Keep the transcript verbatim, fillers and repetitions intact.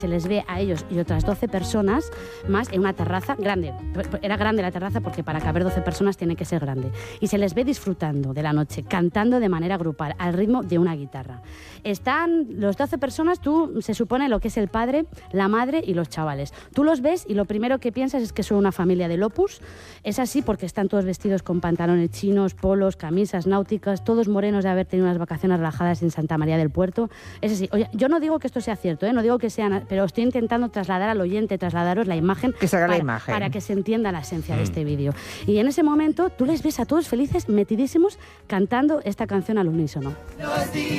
se les ve a ellos y otras doce personas más en una terraza grande. Era grande la terraza porque para caber doce personas tiene que ser grande. Y se les ve disfrutando de la noche, cantando de manera grupal, al ritmo de una guitarra. Están los doce personas, tú se supone lo que es el padre, la madre y los chavales. Tú los ves y lo primero que piensas es que son una familia del Opus. Es así porque están todos vestidos con pantalones chinos, polos, camisas náuticas, todos morenos de haber tenido unas vacaciones relajadas en Santa María del Puerto. Es así. Oye, yo no digo que esto sea cierto, ¿eh? No digo que sean, pero estoy intentando trasladar al oyente, trasladaros la imagen, que se haga para, la imagen para que se entienda la esencia mm. de este vídeo. Y en ese momento tú les ves a todos felices, metidísimos, cantando esta canción al unísono.